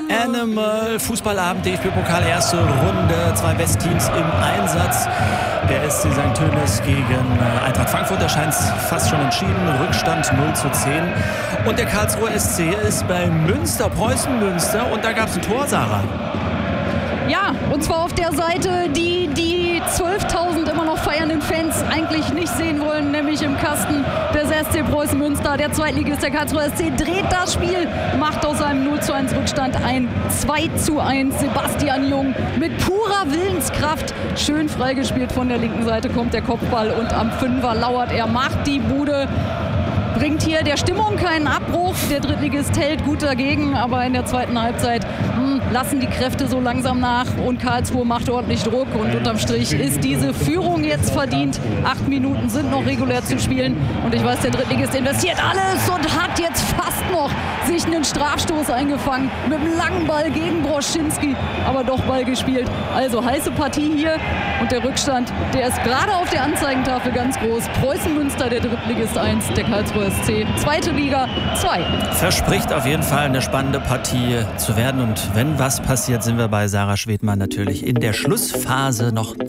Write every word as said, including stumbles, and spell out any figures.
Animal. Fußballabend, D F B-Pokal, erste Runde. Zwei Westteams im Einsatz. Der S C Sankt Tönis gegen Eintracht Frankfurt. Da scheint es fast schon entschieden. Rückstand null zu zehn. Und der Karlsruher S C ist bei Münster, Preußen Münster. Und da gab es ein Tor, Sarah. Ja, und zwar auf der Seite, die die zwölftausend immer noch feiernden Fans eigentlich nicht sehen wollen, nämlich im Kasten des S C Preußen Münster. Der Zweitligist, der Karlsruher S C, dreht das Spiel, macht aus einem null zu eins Rückstand ein zwei zu eins. Sebastian Jung mit purer Willenskraft, schön freigespielt von der linken Seite, kommt der Kopfball und am Fünfer lauert er, macht die Bude. Bringt hier der Stimmung keinen Abbruch. Der Drittligist hält gut dagegen, aber in der zweiten Halbzeit mh, lassen die Kräfte so langsam nach und Karlsruhe macht ordentlich Druck und unterm Strich ist diese Führung jetzt verdient. Acht Minuten sind noch regulär zu spielen und ich weiß, der Drittligist investiert alles und hat jetzt fast noch sich einen Strafstoß eingefangen mit einem langen Ball gegen Broschinski, aber doch Ball gespielt. Also heiße Partie hier und der Rückstand, der ist gerade auf der Anzeigentafel ganz groß. Preußen Münster, der Drittligist eins, der Karlsruher S C, zweite Liga zwei. Verspricht auf jeden Fall eine spannende Partie zu werden. Und wenn was passiert, sind wir bei Sarah Schwedmann natürlich in der Schlussphase noch